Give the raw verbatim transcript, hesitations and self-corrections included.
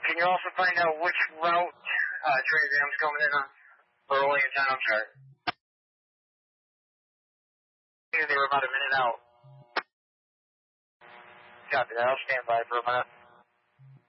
can you also find out which route uh, Trans Am's coming in on? Early in time, I'm sorry. They were about a minute out. Copy that. I'll stand by for a minute.